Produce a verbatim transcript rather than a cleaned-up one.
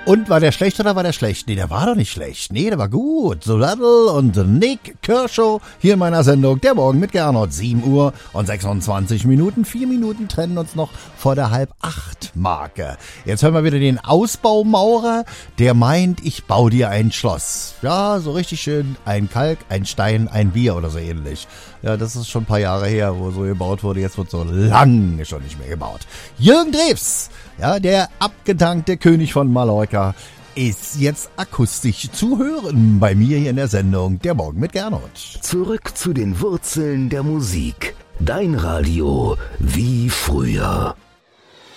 Und war der schlecht oder war der schlecht? Nee, der war doch nicht schlecht. Nee, der war gut. So Laddle und Nick Kershaw hier in meiner Sendung. Der Morgen mit Gernot. sieben Uhr und sechsundzwanzig Minuten. Vier Minuten trennen uns noch vor der halb acht Marke. Jetzt hören wir wieder den Ausbaumaurer, der meint, ich baue dir ein Schloss. Ja, so richtig schön. Ein Kalk, ein Stein, ein Bier oder so ähnlich. Ja, das ist schon ein paar Jahre her, wo so gebaut wurde. Jetzt wird so lange schon nicht mehr gebaut. Jürgen Drews, ja, der abgedankte König von Mallorca, ist jetzt akustisch zu hören bei mir hier in der Sendung Der Morgen mit Gernot. Zurück zu den Wurzeln der Musik. Dein Radio wie früher.